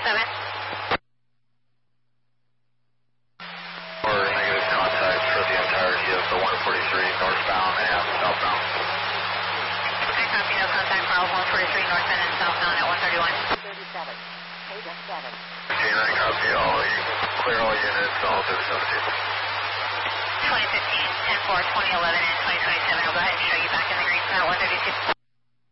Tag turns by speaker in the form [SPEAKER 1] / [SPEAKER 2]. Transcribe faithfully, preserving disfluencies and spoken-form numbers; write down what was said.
[SPEAKER 1] seven.
[SPEAKER 2] Or negative contact for the entirety of the one forty-three northbound and southbound.
[SPEAKER 1] Okay, copy, no contact for all one forty-three northbound and southbound at one thirty-one.
[SPEAKER 3] thirty-seven. eight F seven.
[SPEAKER 2] Okay, nine copy, all, you clear all units, all thirty-seven two.
[SPEAKER 1] twenty fifteen, ten four, twenty eleven, and twenty twenty-seven. I'll go ahead and show you back in the green at one thirty-two.